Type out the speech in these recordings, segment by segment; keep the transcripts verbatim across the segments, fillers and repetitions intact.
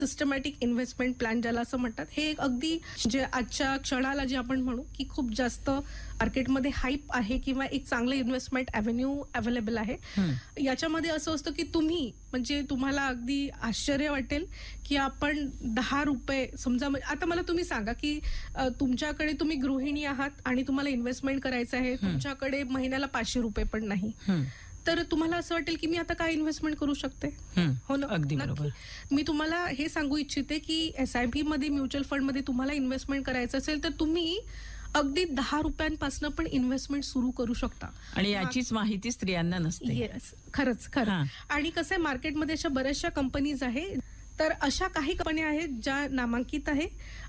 Systematic investment plan ज्याला असं म्हणतात, हे एक अगदी जे आजच्या क्षणाला जे आपण म्हणू की खूप जास्त मार्केटमध्ये हाईप आहे किंवा एक चांगलं इन्व्हेस्टमेंट अव्हेन्यू अवेलेबल आहे. याच्यामध्ये असं असतं की तुम्ही म्हणजे तुम्हाला अगदी आश्चर्य वाटेल की आपण दहा रुपये समजा, आता मला तुम्ही सांगा की तुमच्याकडे तुम्ही गृहिणी आहात आणि तुम्हाला इन्व्हेस्टमेंट करायचं आहे, तुमच्याकडे महिन्याला पाचशे रुपये पण नाही, तर तुम्हाला असं वाटेल की मी आता काय इन्व्हेस्टमेंट करू शकते. हो ना, अगदी बरोबर. मी तुम्हाला हे सांगू इच्छिते की एस आय पी मध्ये, म्युच्युअल फंड मध्ये तुम्हाला इन्व्हेस्टमेंट करायचं असेल तर तुम्ही अगदी दहा रुपयांपासून पण इन्व्हेस्टमेंट सुरू करू शकता. आणि याचीच माहिती स्त्रियांना नसते. येस, खरंच खरं. आणि कसं आहे, मार्केटमध्ये अशा बऱ्याचशा कंपनीज आहे, तर अशा काही कंपन्या आहेत ज्या नामांकित आहे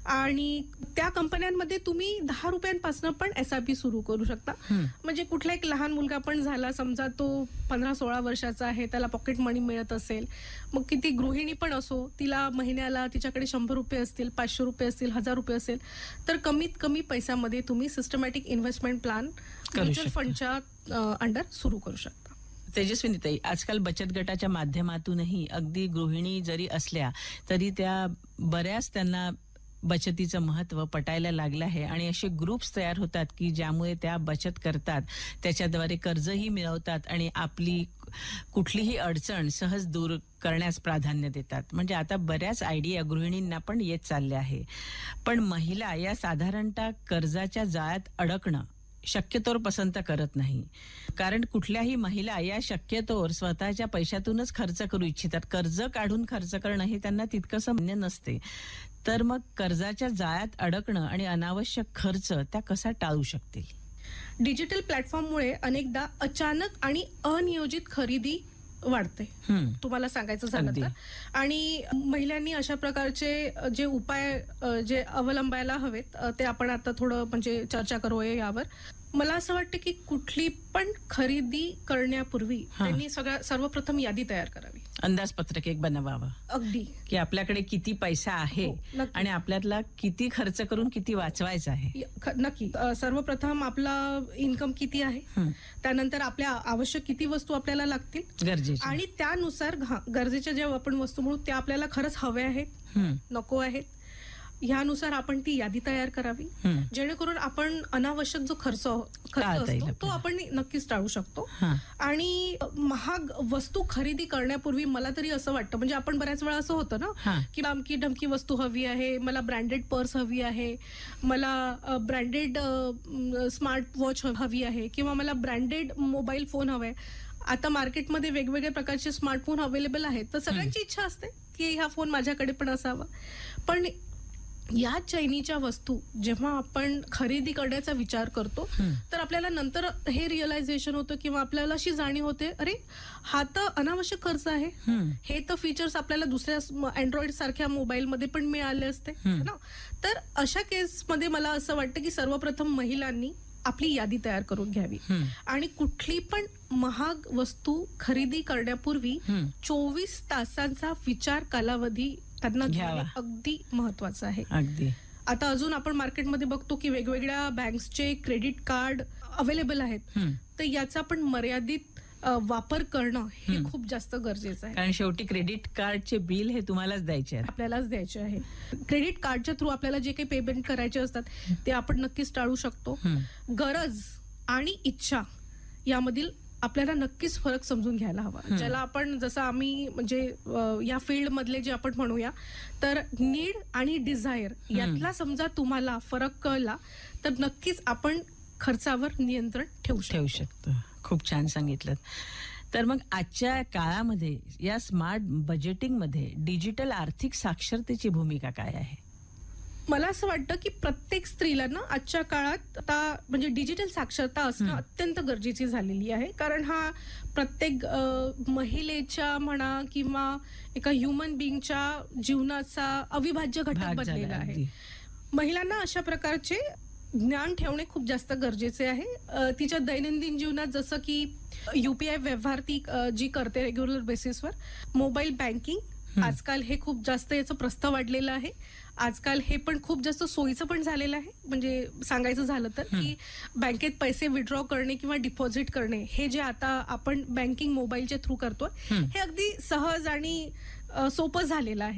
आणि त्या कंपन्यांमध्ये तुम्ही दहा रुपयांपासून पण एस आय पी सुरू करू शकता. म्हणजे कुठला एक लहान मुलगा पण झाला, समजा तो पंधरा सोळा वर्षाचा आहे, त्याला पॉकेट मनी मिळत असेल, मग किती गृहिणी पण असो, तिला महिन्याला तिच्याकडे शंभर रुपये असतील, पाचशे रुपये असतील, हजार रुपये असेल, तर कमीत कमी पैशामध्ये तुम्ही systematic investment plan mutual फंडच्या under सुरू करू शकता. तेजस्विनीताई, आजकाल बचत गटाच्या माध्यमातूनही अगदी गृहिणी जरी असल्या तरी त्या बऱ्याच त्यांना बचतीचं महत्व पटायला लागलं आहे आणि असे ग्रुप्स तयार होतात की ज्यामुळे त्या बचत करतात, त्याच्याद्वारे कर्जही मिळवतात आणि आपली कुठलीही अडचण सहज दूर करण्यास प्राधान्य देतात. म्हणजे आता बऱ्याच आयडिया गृहिणींना पण येत चालल्या आहे. पण महिला या साधारणतः कर्जाच्या जाळ्यात अडकणं शक्यतोवर पसंत करत नाही, कारण कुठल्याही महिला या शक्यतोवर स्वतःच्या पैशातूनच खर्च करू इच्छितात. कर्ज काढून खर्च करणं हे त्यांना तितकंसं मान्य नसते. तर मग कर्जाच्या जाळ्यात अडकणं आणि अनावश्यक खर्च त्या कसा टाळू शकतील? डिजिटल प्लॅटफॉर्ममुळे अनेकदा अचानक आणि अनियोजित खरेदी वाढते, तुम्हाला सांगायचं झालं तर. आणि महिलांनी अशा प्रकारचे जे उपाय जे अवलंबायला हवेत ते आपण आता थोडं म्हणजे चर्चा करूया यावर. मला असं वाटतं की कुठली पण खरेदी करण्यापूर्वी त्यांनी सगळ्या सर्वप्रथम यादी तयार करावी, अंदाजपत्रक एक बनवावं. अगदी, की आपल्याकडे किती पैसा आहे आणि आपल्यातला किती खर्च करून किती वाचवायचा आहे. नक्की. सर्वप्रथम आपला इन्कम किती आहे, त्यानंतर आपल्या आवश्यक किती वस्तू आपल्याला लागतील गरजेच्या, आणि त्यानुसार गरजेच्या ज्या आपण वस्तू म्हणू त्या आपल्याला खरंच हव्या आहेत, नको आहेत, ह्यानुसार आपण ती यादी तयार करावी, जेणेकरून आपण अनावश्यक जो खर्च खर्च असतो तो आपण नक्कीच टाळू शकतो. आणि महाग वस्तू खरेदी करण्यापूर्वी मला तरी असं वाटतं, म्हणजे आपण बऱ्याच वेळा असं होतं ना की अमकी ढमकी वस्तू हवी आहे, मला ब्रँडेड पर्स हवी आहे, मला ब्रँडेड स्मार्ट वॉच हवी आहे, किंवा मला ब्रँडेड मोबाईल फोन हवाय. आता मार्केटमध्ये वेगवेगळ्या प्रकारचे स्मार्टफोन अवेलेबल आहेत, तर सगळ्यांची इच्छा असते की हा फोन माझ्याकडे पण असावा. पण या चैनीच्या वस्तू जेव्हा आपण खरेदी करण्याचा विचार करतो तर आपल्याला नंतर हे रिअलायझेशन होतं किंवा आपल्याला अशी जाणीव होते, अरे हा तर अनावश्यक खर्च आहे, हे तर फीचर्स आपल्याला दुसऱ्या अँड्रॉइड सारख्या मोबाईल मध्ये पण मिळाले असते ना. तर अशा केसमध्ये मला असं वाटतं की सर्वप्रथम महिलांनी आपली यादी तयार करून घ्यावी आणि कुठली पण महाग वस्तू खरेदी करण्यापूर्वी चोवीस तासांचा विचार कालावधी त्यांना घ्यावा, अगदी महत्वाचं आहे. अगदी. आता अजून आपण मार्केटमध्ये बघतो की वेगवेगळ्या बँक्सचे क्रेडिट कार्ड अवेलेबल आहेत, तर याचा पण मर्यादित वापर करणं हे खूप जास्त गरजेचं आहे. कारण शेवटी क्रेडिट कार्डचे बिल हे तुम्हालाच द्यायचे आहे, आपल्यालाच द्यायचे आहे. क्रेडिट कार्डच्या थ्रू आपल्याला जे काही पेमेंट करायचे असतात ते आपण नक्कीच टाळू शकतो. गरज आणि इच्छा यामधील आपल्याला नक्कीच फरक समजून घ्यायला हवा. ज्याला आपण जसं आम्ही म्हणजे या फील्ड मधले जे आपण म्हणूया तर नीड आणि डिझायर यातला समजा तुम्हाला फरक कळला तर नक्कीच आपण खर्चावर नियंत्रण ठेवू ठेवू शकतो. खूप छान सांगितलं. तर मग आजच्या काळामध्ये या स्मार्ट बजेटिंग मध्ये डिजिटल आर्थिक साक्षरतेची भूमिका काय आहे? मला असं वाटतं की प्रत्येक स्त्रीला ना आजच्या काळात आता म्हणजे डिजिटल साक्षरता असणं अत्यंत गरजेची झालेली आहे. कारण हा प्रत्येक महिलेच्या म्हणा किंवा एका ह्युमन बिंगच्या जीवनाचा अविभाज्य घटक बनलेला आहे. महिलांना अशा प्रकारचे ज्ञान ठेवणे खूप जास्त गरजेचे आहे. तिच्या दैनंदिन जीवनात जसं की युपीआय व्यवहार ती जी करते रेग्युलर बेसिसवर, मोबाईल बँकिंग आजकाल हे खूप जास्त याचं प्रस्थ वाढलेलं आहे. आजकाल हे पण खूप जास्त सोयीचं पण झालेलं आहे. म्हणजे सांगायचं झालं तर की बँकेत पैसे विड्रॉ करणे किंवा डिपॉझिट करणे हे जे आता आपण बँकिंग मोबाईलच्या थ्रू करतोय हे अगदी सहज आणि सोपं झालेलं आहे.